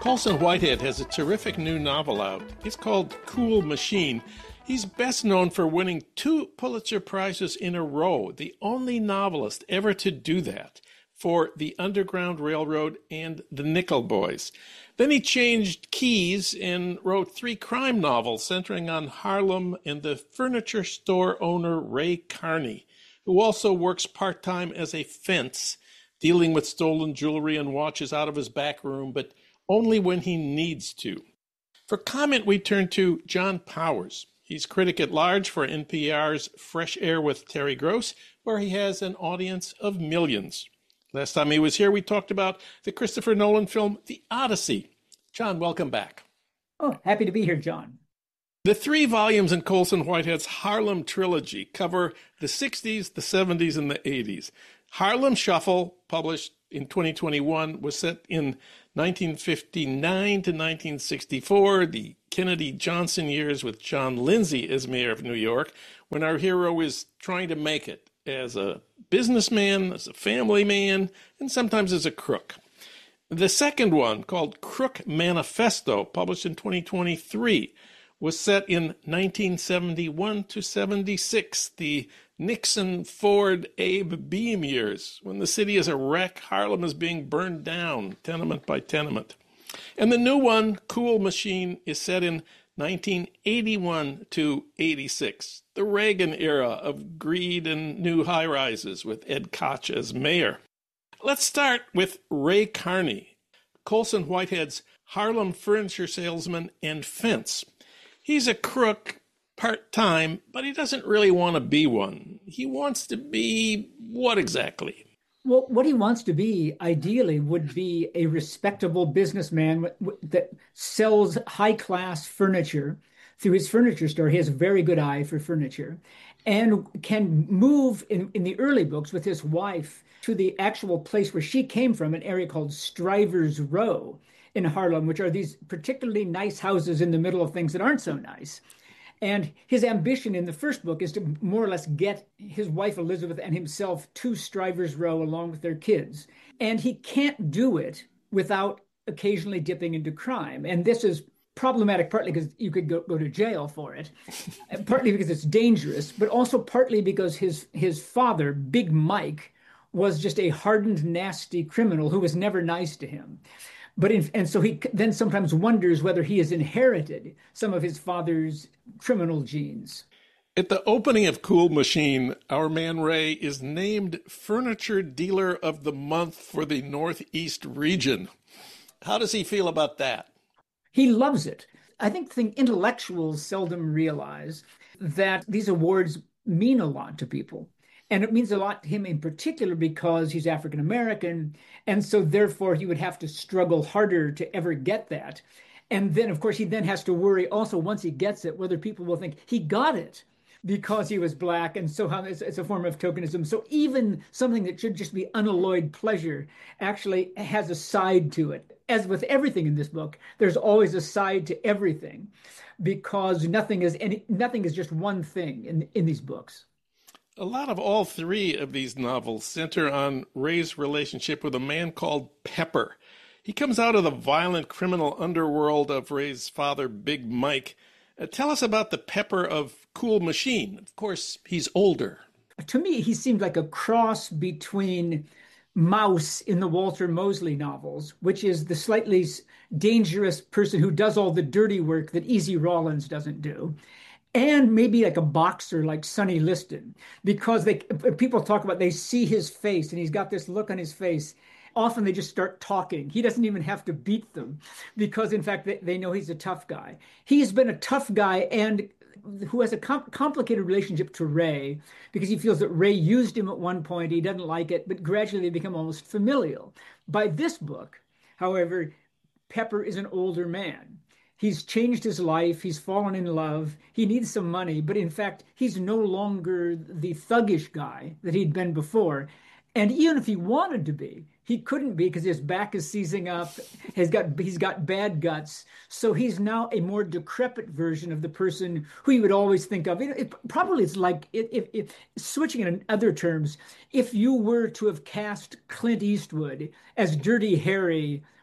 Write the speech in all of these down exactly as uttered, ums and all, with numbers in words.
Colson Whitehead has a terrific new novel out. It's called Cool Machine. He's best known for winning two Pulitzer Prizes in a row, the only novelist ever to do that, for The Underground Railroad and The Nickel Boys. Then he changed keys and wrote three crime novels centering on Harlem and the furniture store owner Ray Carney, who also works part-time as a fence, dealing with stolen jewelry and watches out of his back room, but only when he needs to. For comment, we turn to John Powers. He's critic at large for N P R's Fresh Air with Terry Gross, where he has an audience of millions. Last time he was here, we talked about the Christopher Nolan film, The Odyssey. John, welcome back. Oh, happy to be here, John. The three volumes in Colson Whitehead's Harlem trilogy cover the sixties, the seventies, and the eighties. Harlem Shuffle, published in twenty twenty-one, was set in nineteen fifty-nine to nineteen sixty-four, the Kennedy Johnson years with John Lindsay as mayor of New York, when our hero is trying to make it as a businessman, as a family man, and sometimes as a crook. The second one, called Crook Manifesto, published in twenty twenty-three, was set in nineteen seventy-one to seventy-six, the Nixon, Ford, Abe Beam years, when the city is a wreck, Harlem is being burned down, tenement by tenement. And the new one, Cool Machine, is set in nineteen eighty-one to eighty-six, the Reagan era of greed and new high-rises with Ed Koch as mayor. Let's start with Ray Carney, Colson Whitehead's Harlem furniture salesman and fence. He's a crook part-time, but he doesn't really want to be one. He wants to be what exactly? Well, what he wants to be, ideally, would be a respectable businessman that sells high-class furniture through his furniture store. He has a very good eye for furniture and can move in, in the early books with his wife to the actual place where she came from, an area called Strivers Row in Harlem, which are these particularly nice houses in the middle of things that aren't so nice. And his ambition in the first book is to more or less get his wife Elizabeth and himself to Strivers Row along with their kids. And he can't do it without occasionally dipping into crime. And this is problematic partly because you could go, go to jail for it, partly because it's dangerous, but also partly because his, his father, Big Mike, was just a hardened, nasty criminal who was never nice to him. But in, and so he then sometimes wonders whether he has inherited some of his father's criminal genes. At the opening of Cool Machine, our man Ray is named Furniture Dealer of the Month for the Northeast region. How does he feel about that? He loves it. I think, think intellectuals seldom realize that these awards mean a lot to people. And it means a lot to him in particular because he's African American. And so therefore he would have to struggle harder to ever get that. And then, of course, he then has to worry also once he gets it, whether people will think he got it because he was Black. And so it's, it's a form of tokenism. So even something that should just be unalloyed pleasure actually has a side to it. As with everything in this book, there's always a side to everything because nothing is any, nothing is just one thing in, in these books. A lot of all three of these novels center on Ray's relationship with a man called Pepper. He comes out of the violent criminal underworld of Ray's father, Big Mike. Uh, tell us about the Pepper of Cool Machine. Of course, he's older. To me, he seemed like a cross between Mouse in the Walter Mosley novels, which is the slightly dangerous person who does all the dirty work that Easy Rawlins doesn't do, and maybe like a boxer like Sonny Liston, because they people talk about, they see his face and he's got this look on his face. Often they just start talking. He doesn't even have to beat them because, in fact, they, they know he's a tough guy. He's been a tough guy and who has a com- complicated relationship to Ray because he feels that Ray used him at one point. He doesn't like it, but gradually they become almost familial. By this book, however, Pepper is an older man. He's changed his life. He's fallen in love. He needs some money. But in fact, he's no longer the thuggish guy that he'd been before. And even if he wanted to be, he couldn't be because his back is seizing up. He's got, he's got bad guts. So he's now a more decrepit version of the person who you would always think of. It, it, probably it's like, if, if, switching it in other terms, if you were to have cast Clint Eastwood as Dirty Harry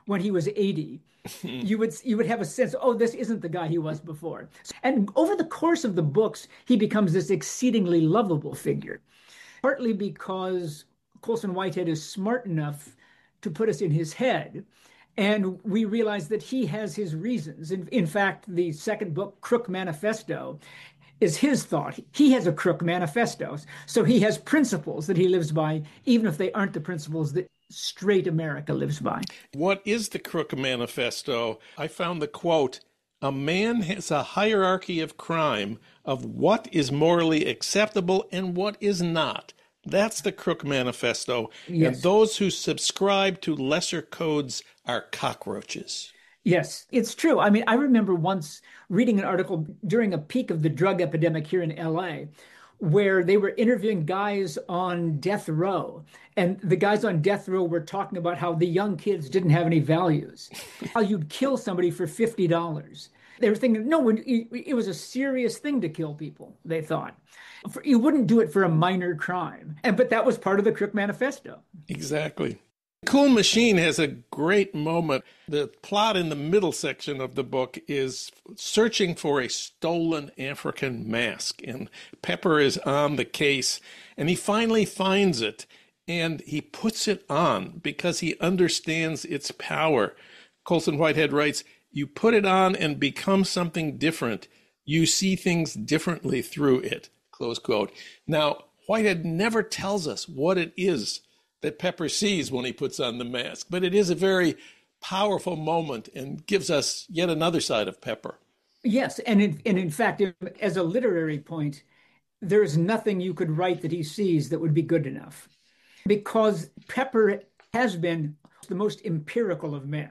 when he was eighty, you would you would have a sense, oh, this isn't the guy he was before. And over the course of the books, he becomes this exceedingly lovable figure, partly because Colson Whitehead is smart enough to put us in his head. And we realize that he has his reasons. In, in fact, the second book, Crook Manifesto, is his thought. He has a crook manifesto. So he has principles that he lives by, even if they aren't the principles that straight America lives by. What is the Crook Manifesto? I found the quote, "A man has a hierarchy of crime of what is morally acceptable and what is not. That's the Crook Manifesto. Yes. And those who subscribe to lesser codes are cockroaches." Yes, it's true. I mean, I remember once reading an article during a peak of the drug epidemic here in L A, where they were interviewing guys on death row. And the guys on death row were talking about how the young kids didn't have any values, how you'd kill somebody for fifty dollars. They were thinking, no, it was a serious thing to kill people, they thought. You wouldn't do it for a minor crime. And but that was part of the Crook Manifesto. Exactly. Cool Machine has a great moment. The plot in the middle section of the book is searching for a stolen African mask. And Pepper is on the case, and he finally finds it, and he puts it on because he understands its power. Colson Whitehead writes, "You put it on and become something different. You see things differently through it." Close quote. Now, Whitehead never tells us what it is that Pepper sees when he puts on the mask, but it is a very powerful moment and gives us yet another side of Pepper. Yes, and in, and in fact, as a literary point, there is nothing you could write that he sees that would be good enough, because Pepper has been the most empirical of men.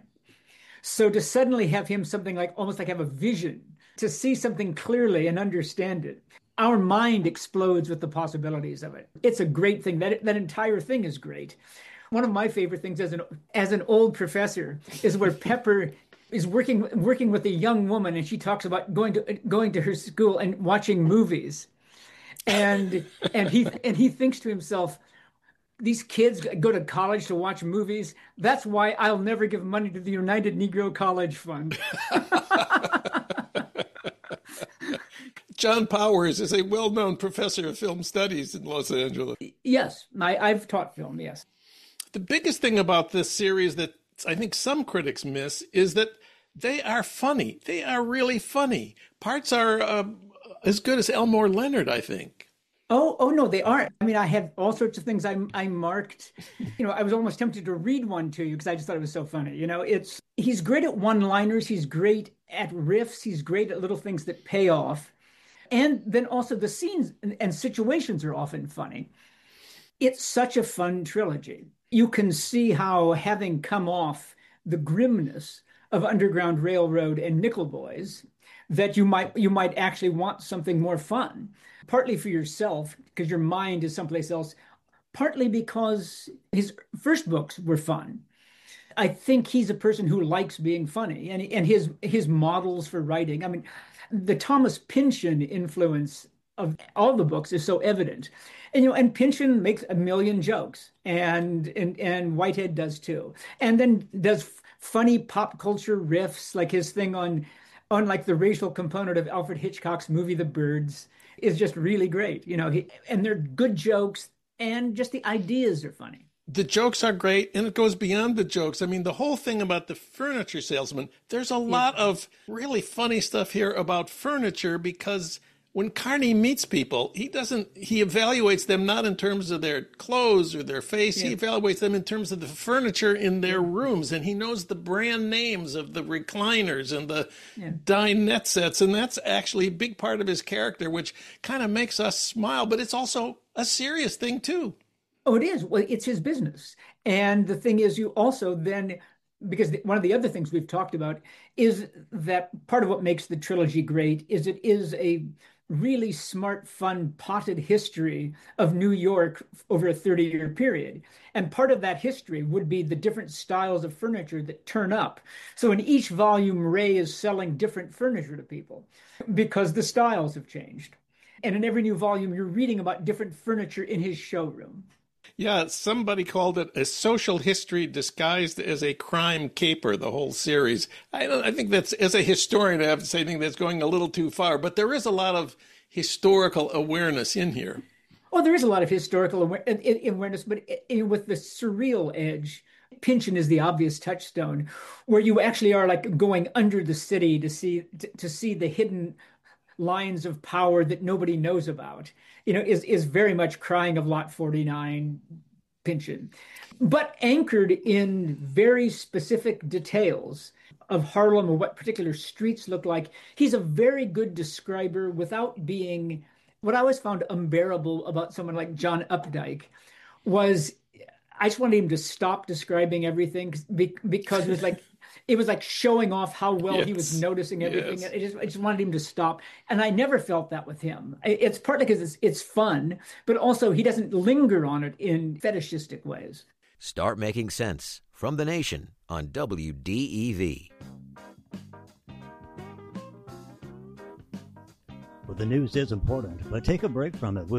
So to suddenly have him something like, almost like have a vision, to see something clearly and understand it, our mind explodes with the possibilities of it. It's a great thing. That that entire thing is great. One of my favorite things as an as an old professor is where Pepper is working working with a young woman, and she talks about going to going to her school and watching movies, and and he and he thinks to himself, these kids go to college to watch movies. That's why I'll never give money to the United Negro College Fund. John Powers is a well-known professor of film studies in Los Angeles. Yes, I, I've taught film, yes. The biggest thing about this series that I think some critics miss is that they are funny. They are really funny. Parts are uh, as good as Elmore Leonard, I think. Oh, oh no, they aren't. I mean, I have all sorts of things I I marked. You know, I was almost tempted to read one to you because I just thought it was so funny. You know, it's he's great at one-liners. He's great at riffs. He's great at little things that pay off. And then also the scenes and situations are often funny. It's such a fun trilogy. You can see how, having come off the grimness of Underground Railroad and Nickel Boys, that you might you might actually want something more fun, partly for yourself, because your mind is someplace else, partly because his first books were fun. I think he's a person who likes being funny, and and his his models for writing. I mean, the Thomas Pynchon influence of all the books is so evident. And you know, and Pynchon makes a million jokes, and and and Whitehead does too. And then does funny pop culture riffs, like his thing on on like the racial component of Alfred Hitchcock's movie The Birds is just really great. You know, he, and they're good jokes, and just the ideas are funny. The jokes are great, and it goes beyond the jokes. I mean, the whole thing about the furniture salesman, there's a lot yeah. of really funny stuff here about furniture, because when Carney meets people, he doesn't, he evaluates them not in terms of their clothes or their face. Yeah. He evaluates them in terms of the furniture in their rooms, and he knows the brand names of the recliners and the yeah. dinette sets, and that's actually a big part of his character, which kind of makes us smile, but it's also a serious thing too. Oh, it is. Well, it's his business. And the thing is, you also then, because one of the other things we've talked about is that part of what makes the trilogy great is it is a really smart, fun, potted history of New York over a thirty-year period. And part of that history would be the different styles of furniture that turn up. So in each volume, Ray is selling different furniture to people because the styles have changed. And in every new volume, you're reading about different furniture in his showroom. Yeah, somebody called it a social history disguised as a crime caper, the whole series. I don't, I think that's, as a historian, I have to say, I think that's going a little too far, but there is a lot of historical awareness in here. Oh, there is a lot of historical awareness, but with the surreal edge. Pynchon is the obvious touchstone, where you actually are like going under the city to see to, to see the hidden lines of power that nobody knows about. You know, is is very much crying of Lot forty-nine, Pynchon, but anchored in very specific details of Harlem or what particular streets look like. He's a very good describer without being. What I always found unbearable about someone like John Updike was I just wanted him to stop describing everything because it was like it was like showing off how well yes. he was noticing everything. Yes. I just I just wanted him to stop, and I never felt that with him. It's partly because it's it's fun, but also he doesn't linger on it in fetishistic ways. Start Making Sense from The Nation on W D E V. Well, the news is important, but take a break from it with